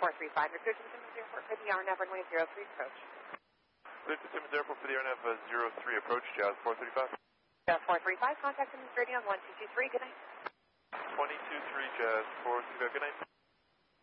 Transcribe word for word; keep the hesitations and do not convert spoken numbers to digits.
four three five. You're clear to Simmons Airport for the R N F runway zero three approach. Clear to Simmons Airport for the R N F uh, zero three approach, Jazz four three five. Jazz four three five, contact Simmons Radio on one two two three, good night. twenty-two three, Jazz four three five, good night.